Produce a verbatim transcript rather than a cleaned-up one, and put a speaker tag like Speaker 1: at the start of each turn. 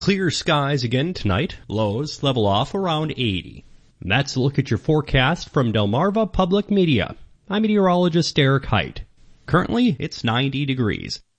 Speaker 1: Clear skies again tonight. Lows level off around eighty. That's a look at your forecast from Delmarva Public Media. I'm meteorologist Eric Height. Currently, it's ninety degrees.